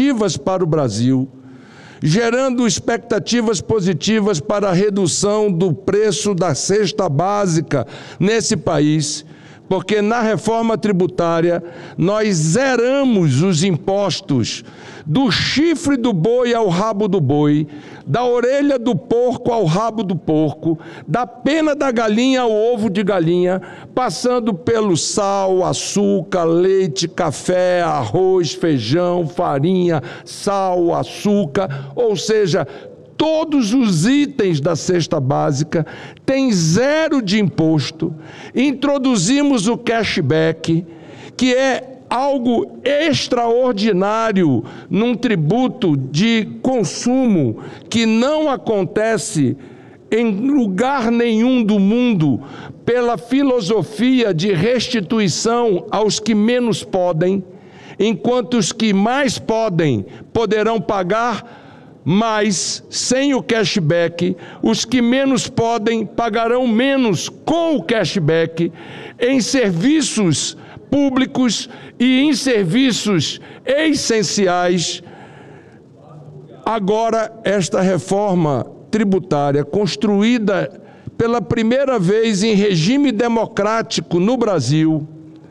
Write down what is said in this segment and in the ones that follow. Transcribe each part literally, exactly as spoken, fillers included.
positivas para o Brasil, gerando expectativas positivas para a redução do preço da cesta básica nesse país, porque na reforma tributária nós zeramos os impostos do chifre do boi ao rabo do boi, da orelha do porco ao rabo do porco, da pena da galinha ao ovo de galinha, passando pelo sal, açúcar, leite, café, arroz, feijão, farinha, sal, açúcar, ou seja, todos os itens da cesta básica têm zero de imposto. Introduzimos o cashback, que é algo extraordinário num tributo de consumo que não acontece em lugar nenhum do mundo, pela filosofia de restituição aos que menos podem, enquanto os que mais podem poderão pagar mas, sem o cashback, os que menos podem pagarão menos com o cashback em serviços públicos e em serviços essenciais. Agora, esta reforma tributária, construída pela primeira vez em regime democrático no Brasil,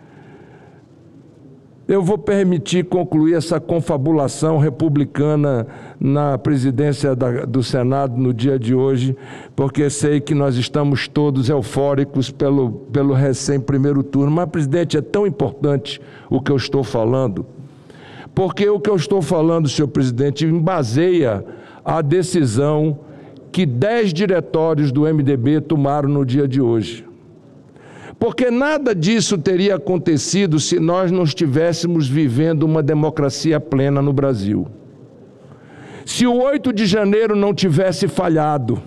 eu vou permitir concluir essa confabulação republicana na presidência da, do Senado no dia de hoje, porque sei que nós estamos todos eufóricos pelo, pelo recém-primeiro turno. Mas, presidente, é tão importante o que eu estou falando, porque o que eu estou falando, senhor presidente, embaseia a decisão que dez diretórios do M D B tomaram no dia de hoje. Porque nada disso teria acontecido se nós não estivéssemos vivendo uma democracia plena no Brasil. Se o oito de janeiro não tivesse falhado,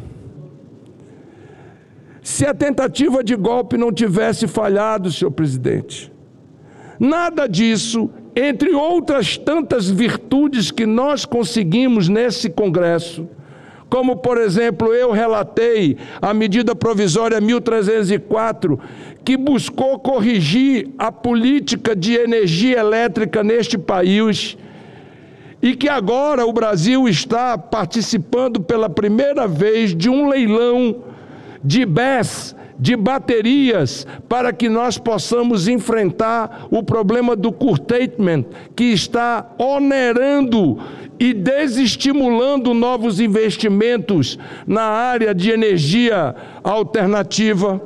se a tentativa de golpe não tivesse falhado, senhor presidente, nada disso, entre outras tantas virtudes que nós conseguimos nesse Congresso, como, por exemplo, eu relatei a medida provisória mil trezentos e quatro, que buscou corrigir a política de energia elétrica neste país, e que agora o Brasil está participando pela primeira vez de um leilão de B E S, de baterias, para que nós possamos enfrentar o problema do curtailment, que está onerando e desestimulando novos investimentos na área de energia alternativa.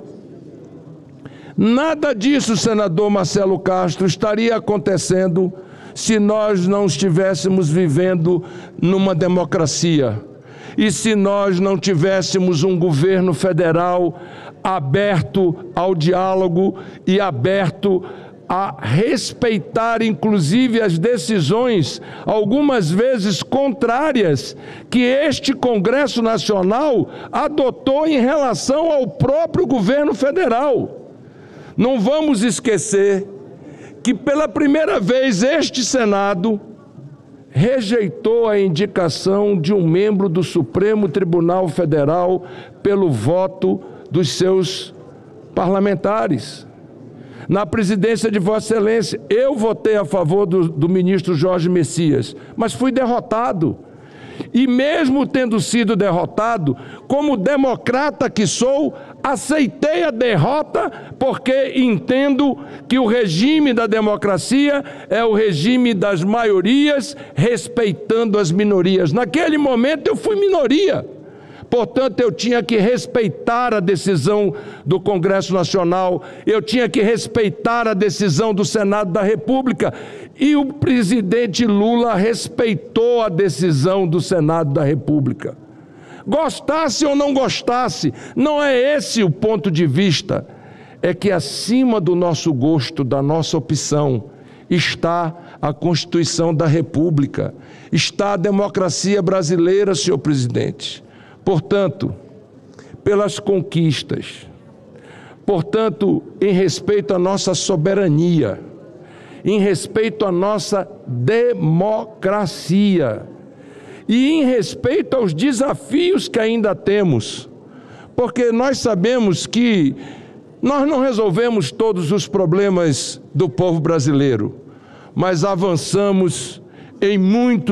Nada disso, senador Marcelo Castro, estaria acontecendo se nós não estivéssemos vivendo numa democracia e se nós não tivéssemos um governo federal aberto ao diálogo e aberto a respeitar, inclusive, as decisões, algumas vezes contrárias, que este Congresso Nacional adotou em relação ao próprio governo federal. Não vamos esquecer que, pela primeira vez, este Senado rejeitou a indicação de um membro do Supremo Tribunal Federal pelo voto dos seus parlamentares. Na presidência de Vossa Excelência, eu votei a favor do, do ministro Jorge Messias, mas fui derrotado. E mesmo tendo sido derrotado, como democrata que sou, aceitei a derrota, porque entendo que o regime da democracia é o regime das maiorias, respeitando as minorias. Naquele momento eu fui minoria. Portanto, eu tinha que respeitar a decisão do Congresso Nacional, eu tinha que respeitar a decisão do Senado da República, e o presidente Lula respeitou a decisão do Senado da República. Gostasse ou não gostasse, não é esse o ponto de vista, é que acima do nosso gosto, da nossa opção, está a Constituição da República, está a democracia brasileira, senhor presidente. Portanto, pelas conquistas, portanto, em respeito à nossa soberania, em respeito à nossa democracia e em respeito aos desafios que ainda temos, porque nós sabemos que nós não resolvemos todos os problemas do povo brasileiro, mas avançamos em muitos